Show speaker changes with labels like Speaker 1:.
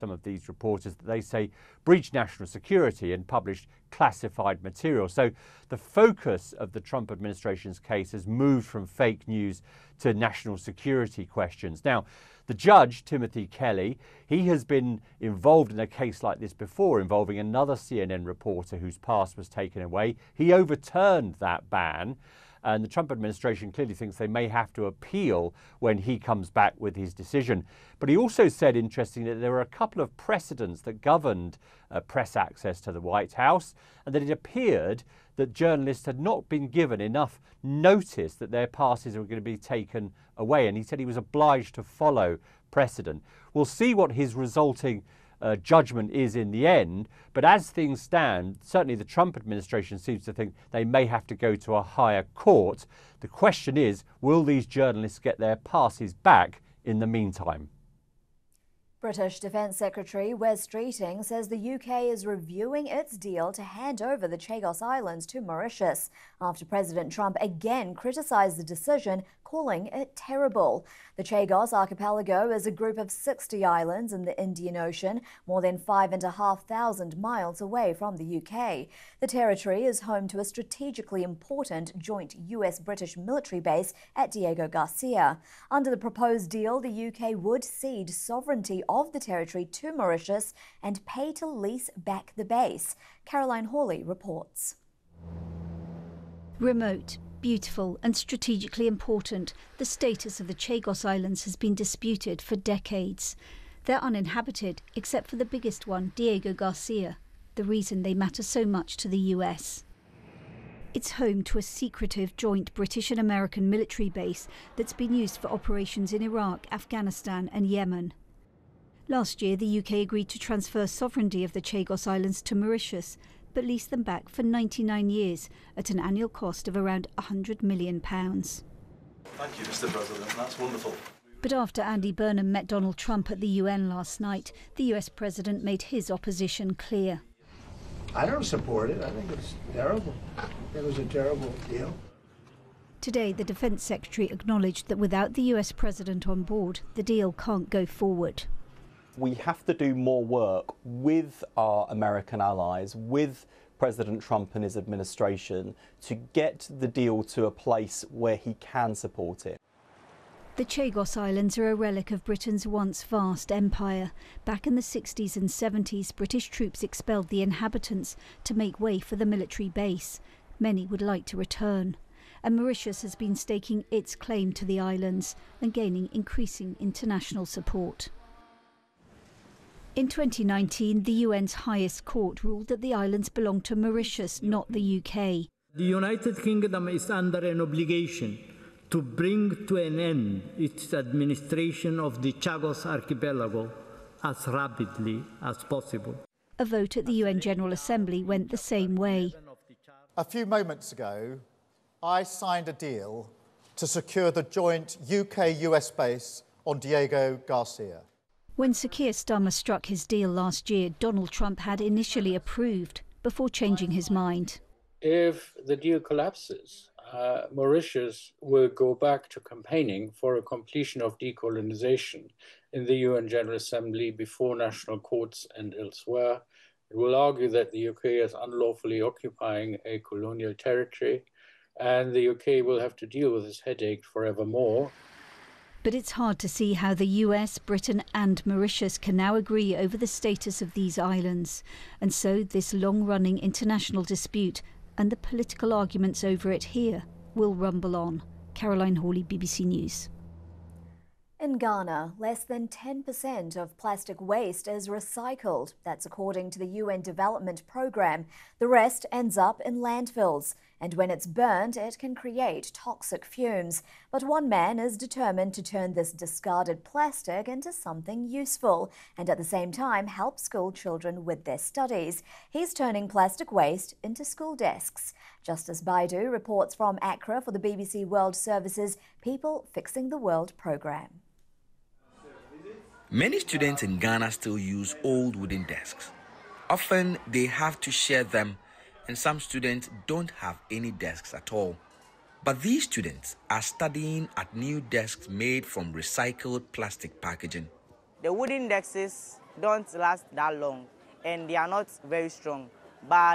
Speaker 1: some of these reporters that they say breached national security and published classified material. So the focus of the Trump administration's case has moved from fake news to national security questions. Now, the judge, Timothy Kelly, he has been involved in a case like this before involving another CNN reporter whose pass was taken away. He overturned that ban. And the Trump administration clearly thinks they may have to appeal when he comes back with his decision. But he also said, interestingly, that there were a couple of precedents that governed press access to the White House, and that it appeared that journalists had not been given enough notice that their passes were going to be taken away. And he said he was obliged to follow precedent. We'll see what his resulting judgment is in the end, but as things stand, certainly the Trump administration seems to think they may have to go to a higher court. The question is, will these journalists get their passes back in the meantime?
Speaker 2: British Defence Secretary Wes Streeting says the UK is reviewing its deal to hand over the Chagos Islands to Mauritius after President Trump again criticised the decision, calling it terrible. The Chagos Archipelago is a group of 60 islands in the Indian Ocean, more than 5,500 miles away from the UK. The territory is home to a strategically important joint US-British military base at Diego Garcia. Under the proposed deal, the UK would cede sovereignty of the territory to Mauritius and pay to lease back the base. Caroline Hawley reports.
Speaker 3: Remote, beautiful and strategically important, the status of the Chagos Islands has been disputed for decades. They're uninhabited, except for the biggest one, Diego Garcia, the reason they matter so much to the US. It's home to a secretive joint British and American military base that's been used for operations in Iraq, Afghanistan and Yemen. Last year, the UK agreed to transfer sovereignty of the Chagos Islands to Mauritius, but leased them back for 99 years at an annual cost of around £100 million.
Speaker 4: Thank you, Mr. President. That's wonderful.
Speaker 3: But after Andy Burnham met Donald Trump at the UN last night, the US president made his opposition clear.
Speaker 5: I don't support it. I think it's terrible. It was a terrible deal.
Speaker 3: Today, the Defence Secretary acknowledged that without the US president on board, the deal can't go forward.
Speaker 6: We have to do more work with our American allies, with President Trump and his administration, to get the deal to a place where he can support it.
Speaker 3: The Chagos Islands are a relic of Britain's once vast empire. Back in the 60s and 70s, British troops expelled the inhabitants to make way for the military base. Many would like to return. And Mauritius has been staking its claim to the islands and gaining increasing international support. In 2019, the UN's highest court ruled that the islands belong to Mauritius, not the UK.
Speaker 7: The United Kingdom is under an obligation to bring to an end its administration of the Chagos Archipelago as rapidly as possible.
Speaker 3: A vote at the UN General Assembly went the same way.
Speaker 8: A few moments ago, I signed a deal to secure the joint UK-US base on Diego Garcia.
Speaker 3: When Sir Keir Starmer struck his deal last year, Donald Trump had initially approved before changing his mind.
Speaker 9: If the deal collapses, Mauritius will go back to campaigning for a completion of decolonization in the UN General Assembly, before national courts and elsewhere. It will argue that the UK is unlawfully occupying a colonial territory, and the UK will have to deal with this headache forevermore.
Speaker 3: But it's hard to see how the US, Britain and Mauritius can now agree over the status of these islands. And so this long-running international dispute and the political arguments over it here will rumble on. Caroline Hawley, BBC News.
Speaker 2: In Ghana, less than 10% of plastic waste is recycled. That's according to the UN Development Programme. The rest ends up in landfills, and when it's burnt, it can create toxic fumes. But one man is determined to turn this discarded plastic into something useful, and at the same time help school children with their studies. He's turning plastic waste into school desks. Justice Baidu reports from Accra for the BBC World Service's People Fixing the World programme.
Speaker 10: Many students in Ghana still use old wooden desks. Often they have to share them, and some students don't have any desks at all. But these students are studying at new desks made from recycled plastic packaging.
Speaker 11: The wooden desks don't last that long and they are not very strong. But